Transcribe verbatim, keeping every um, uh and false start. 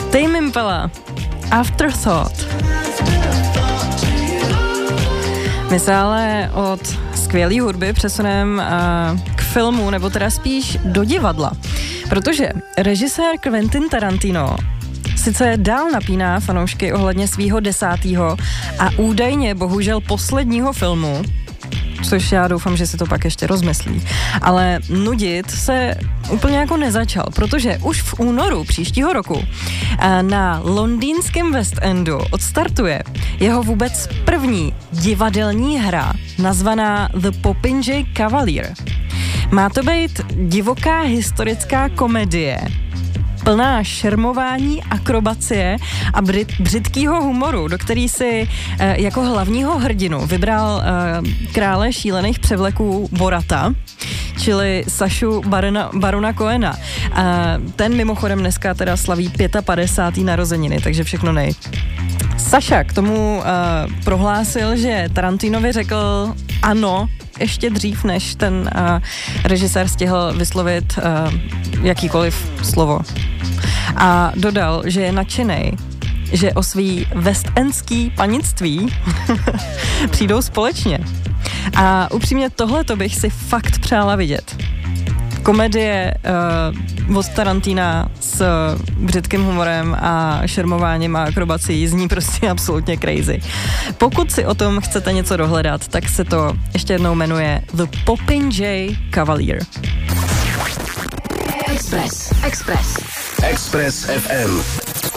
Tame Impala, Afterthought. My se ale od skvělý hudby přesuneme k filmu, nebo teda spíš do divadla. Protože režisér Quentin Tarantino sice dál napíná fanoušky ohledně svýho desátého a údajně bohužel posledního filmu, což já doufám, že si to pak ještě rozmyslí. Ale nudit se úplně jako nezačal, protože už v únoru příštího roku na londýnském West Endu odstartuje jeho vůbec první divadelní hra nazvaná The Popinjay Cavalier. Má to být divoká historická komedie, plná šermování, akrobacie a brit, břitkýho humoru, do který si e, jako hlavního hrdinu vybral e, krále šílených převleků Borata, čili Sašu Barona, Barona Cohena. E, ten mimochodem dneska teda slaví padesát pět narozeniny, takže všechno nej. Saša k tomu e, prohlásil, že Tarantinovi řekl ano, ještě dřív, než ten uh, režisér stihl vyslovit uh, jakýkoliv slovo. A dodal, že je nadšenej, že o svý westendský panictví přijdou společně. A upřímně tohleto bych si fakt přála vidět. Komedie uh, od Tarantina s břitkým humorem a šermováním a akrobací zní prostě absolutně crazy. Pokud si o tom chcete něco dohledat, tak se to ještě jednou jmenuje The Popinjay Cavalier. Express. Express. Express F M.